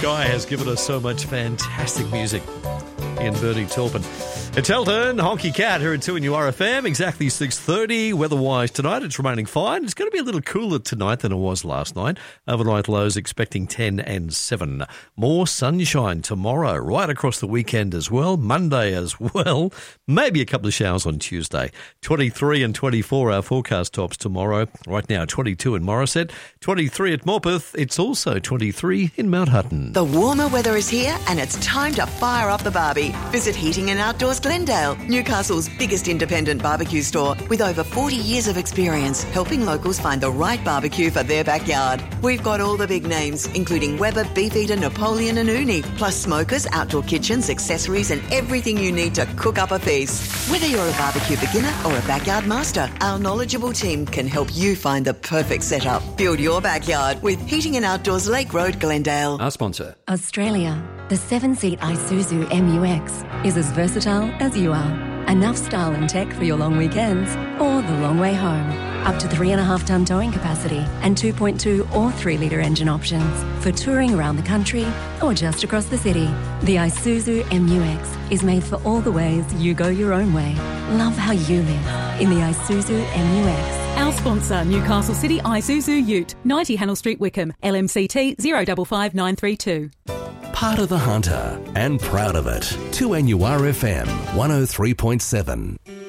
Sky has given us so much fantastic music in Bernie Taupin. It's Elton, Honky Cat here at 2NURFM, exactly 6:30. Weather-wise tonight, it's remaining fine. It's going to be a little cooler tonight than it was last night. Overnight lows expecting 10 and 7. More sunshine tomorrow, right across the weekend as well. Monday as well. Maybe a couple of showers on Tuesday. 23 and 24 our forecast tops tomorrow. Right now, 22 in Morisset, 23 at Morpeth. It's also 23 in Mount Hutton. The warmer weather is here and it's time to fire up the barbie. Visit Heating and Outdoors Glendale, Newcastle's biggest independent barbecue store with over 40 years of experience helping locals find the right barbecue for their backyard. We've got all the big names, including Weber, Beefeater, Napoleon and Uni, plus smokers, outdoor kitchens, accessories and everything you need to cook up a feast. Whether you're a barbecue beginner or a backyard master, our knowledgeable team can help you find the perfect setup. Build your backyard with Heating and Outdoors Lake Road, Glendale. Our sponsor. Australia. The 7-seat Isuzu MU-X is as versatile as you are. Enough style and tech for your long weekends or the long way home. Up to 3.5-tonne towing capacity and 2.2 or 3-litre engine options for touring around the country or just across the city. The Isuzu MU-X is made for all the ways you go your own way. Love how you live in the Isuzu MU-X. Our sponsor, Newcastle City Isuzu Ute, 90 Hannell Street, Wickham, LMCT 055932. Part of the Hunter and proud of it. 2NURFM 103.7.